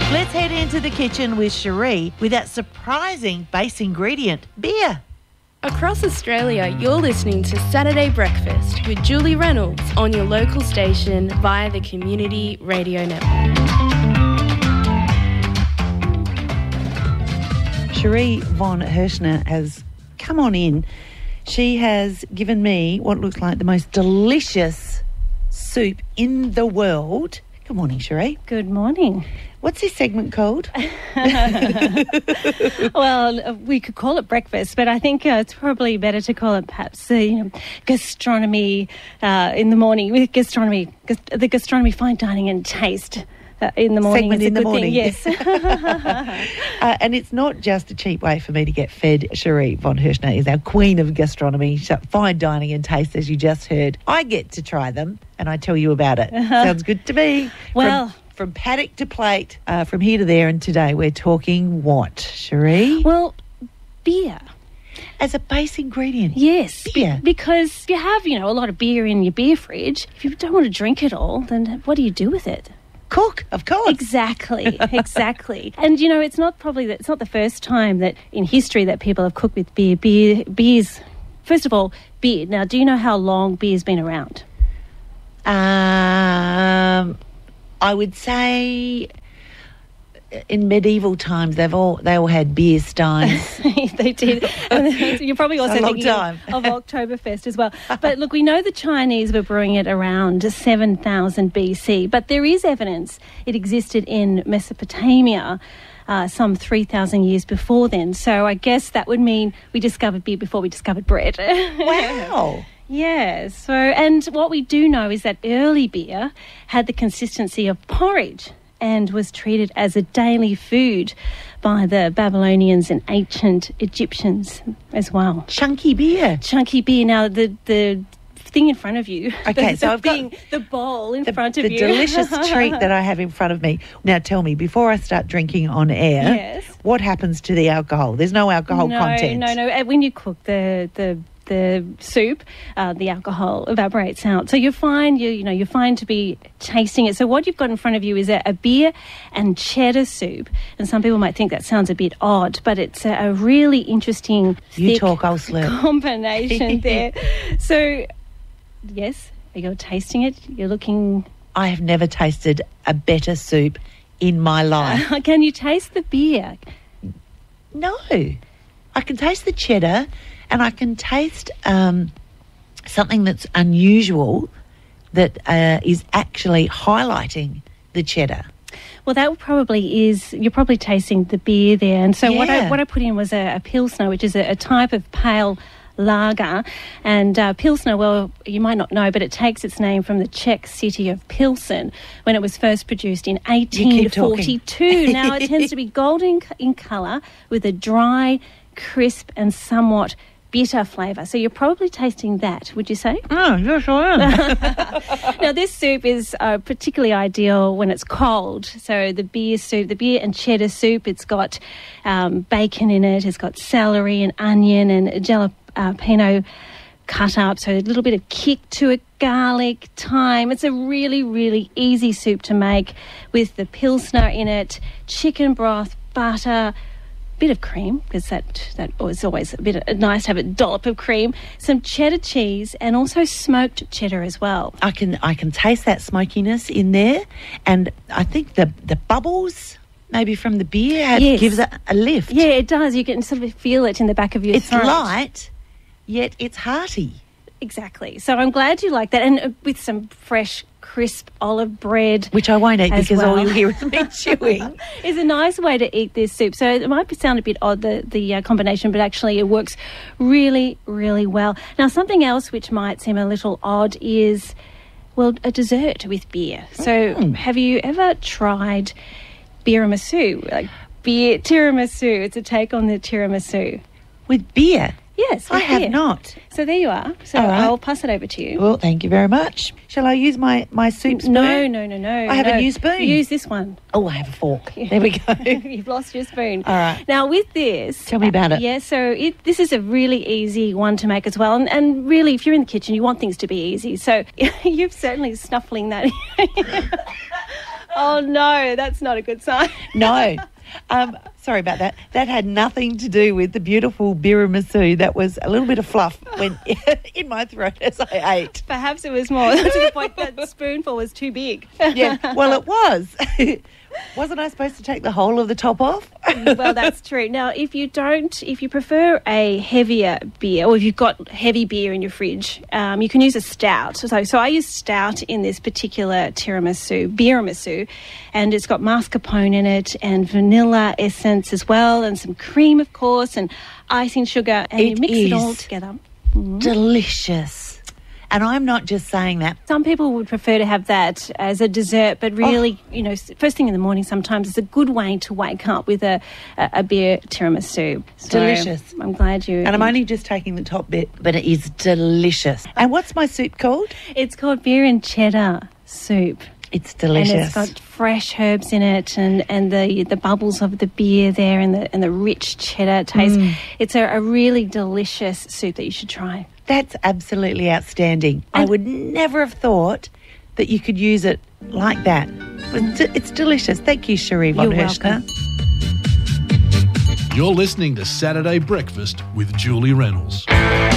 Let's head into the kitchen with Cherie with that surprising base ingredient, beer. Across Australia, you're listening to Saturday Breakfast with Julie Reynolds on your local station via the Community Radio Network. Cherie von Herschner has come on in. She has given me what looks like the most delicious soup in the world. Good morning, Cherie. Good morning. What's this segment called? Well, we could call it breakfast, but I think it's probably better to call it perhaps gastronomy in the morning. With gastronomy, the gastronomy, fine dining and taste in the morning. Segment is a in the good morning. thing, yes. And it's not just a cheap way for me to get fed. Cherie von Herschner is our queen of gastronomy, fine dining and taste, as you just heard. I get to try them and I tell you about it. Sounds good to me. Well... From paddock to plate, from here to there, and today we're talking what, Cherie? Well, beer. As a base ingredient? Yes. Beer. Because you have, a lot of beer in your beer fridge. If you don't want to drink it all, then what do you do with it? Cook, of course. Exactly, exactly. And, it's not the first time that in history that people have cooked with beer. Beer's, first of all, beer. Now, do you know how long beer's been around? I would say in medieval times they all had beer steins. They did. And you're probably also thinking of Oktoberfest as well. But look, we know the Chinese were brewing it around 7,000 BC, but there is evidence it existed in Mesopotamia some 3,000 years before then. So I guess that would mean we discovered beer before we discovered bread. Wow. Yeah, and what we do know is that early beer had the consistency of porridge and was treated as a daily food by the Babylonians and ancient Egyptians as well. Chunky beer. Chunky beer. Now, the thing in front of you. Okay, so I've got the bowl in front of you. The delicious treat that I have in front of me. Now, tell me, before I start drinking on air, yes, what happens to the alcohol? There's no alcohol content. No. When you cook the soup, the alcohol evaporates out. So you're fine. You're fine to be tasting it. So what you've got in front of you is a beer and cheddar soup. And some people might think that sounds a bit odd, but it's a really interesting, thick combination there. So, yes, you're tasting it. You're looking. I have never tasted a better soup in my life. Can you taste the beer? No, I can taste the cheddar. And I can taste something that's unusual that is actually highlighting the cheddar. Well, that probably is. You're probably tasting the beer there. And so what I put in was a Pilsner, which is a type of pale lager. And Pilsner, well, you might not know, but it takes its name from the Czech city of Pilsen when it was first produced in 1842. Now, it tends to be golden in colour with a dry, crisp and somewhat bitter flavour. So you're probably tasting that, would you say? Oh, yes, I am. Now, this soup is particularly ideal when it's cold. So the beer and cheddar soup, it's got bacon in it, it's got celery and onion and jalapeno cut up, so a little bit of kick to it, garlic, thyme. It's a really, really easy soup to make with the Pilsner in it, chicken broth, butter, bit of cream, because that is always a bit nice to have a dollop of cream, some cheddar cheese, and also smoked cheddar as well. I can taste that smokiness in there, and I think the bubbles maybe from the beer gives it a lift. Yeah, it does. You can sort of feel it in the back of your throat. It's light, yet it's hearty. Exactly. So I'm glad you like that, and with some fresh, crisp olive bread, which I won't eat because all you'll hear is me chewing. Is a nice way to eat this soup. So it might sound a bit odd, the combination, but actually it works really, really well. Now, something else which might seem a little odd is, well, a dessert with beer. So have you ever tried tiramisu? Like beer tiramisu. It's a take on the tiramisu. With beer? Yes, I have not. So there you are. So right. I'll pass it over to you. Well, thank you very much. Shall I use my soup spoon? No. I have a new spoon. Use this one. Oh, I have a fork. There we go. You've lost your spoon. All right. Now, with this... Tell me about it. Yeah, so this is a really easy one to make as well. And really, if you're in the kitchen, you want things to be easy. So you're certainly snuffling that. Oh, no, that's not a good sign. No. Sorry about that. That had nothing to do with the beautiful biramasu. That was a little bit of fluff went in my throat as I ate. Perhaps it was more to the point that the spoonful was too big. Yeah, well, it was. Wasn't I supposed to take the whole of the top off? Well, that's true. Now, if you prefer a heavier beer, or if you've got heavy beer in your fridge, you can use a stout. So I use stout in this particular biramasu, and it's got mascarpone in it and vanilla essence as well, and some cream, of course, and icing sugar, and you mix it all together. Delicious. And I'm not just saying that. Some people would prefer to have that as a dessert, but really, first thing in the morning sometimes it's a good way to wake up with a beer tiramisu. So delicious. I'm glad you... And I'm only just taking the top bit, but it is delicious. And what's my soup called? It's called beer and cheddar soup. It's delicious. And it's got fresh herbs in it, and the bubbles of the beer there, and the rich cheddar taste. It's a really delicious soup that you should try. That's absolutely outstanding. I would never have thought that you could use it like that. It's delicious. Thank you, Cherie von Herschner. You're listening to Saturday Breakfast with Julie Reynolds.